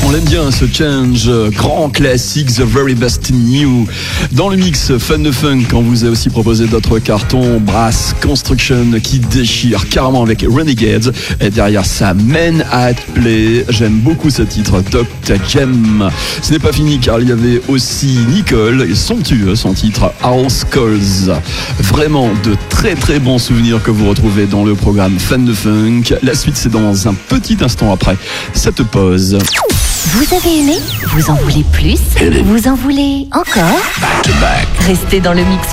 On l'aime bien ce Change, grand classique, The Very Best New. Dans le mix Fun de Funk, on vous a aussi proposé d'autres cartons, Brass Construction qui déchire carrément avec Renegades. Et derrière ça, Men at Play. J'aime beaucoup ce titre, Dr. Jem. Ce n'est pas fini car il y avait aussi Nicole et somptueux son titre House Calls. Vraiment de très très bons souvenirs que vous retrouvez dans le programme Fun de Funk. La suite c'est dans un petit instant après cette pause. Vous avez aimé ? Vous en voulez plus ? Vous en voulez encore ? Back to back. Restez dans le mix